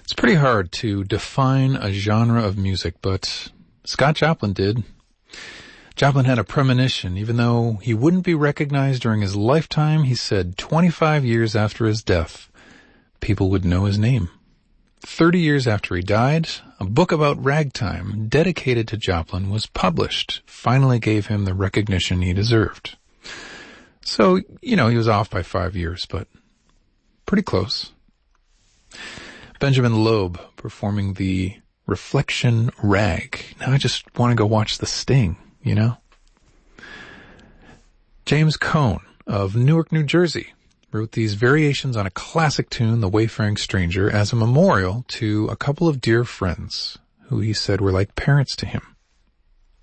It's pretty hard to define a genre of music, but Scott Joplin did. Joplin had a premonition. Even though he wouldn't be recognized during his lifetime, he said 25 years after his death, people would know his name. 30 years after he died, a book about ragtime dedicated to Joplin was published, finally gave him the recognition he deserved. So, he was off by 5 years, but pretty close. Benjamin Loeb performing the Reflection Rag. Now I just want to go watch The Sting, James Cone of Newark, New Jersey, wrote these variations on a classic tune, The Wayfaring Stranger, as a memorial to a couple of dear friends who he said were like parents to him.